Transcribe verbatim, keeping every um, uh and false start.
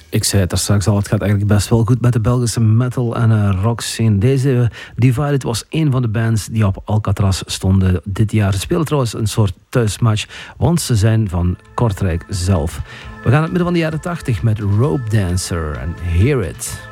Ik zei het er straks al, het gaat eigenlijk best wel goed met de Belgische metal en uh, rock scene. Deze Divided was een van de bands die op Alcatraz stonden dit jaar. Ze spelen trouwens een soort thuismatch, want ze zijn van Kortrijk zelf. We gaan in het midden van de jaren tachtig met Rope Dancer en Hear It.